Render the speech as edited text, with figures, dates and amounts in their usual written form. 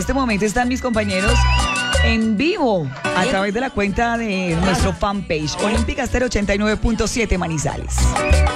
este momento están mis compañeros en vivo a través de la cuenta de nuestro fanpage Olímpica Estéreo 89.7 Manizales.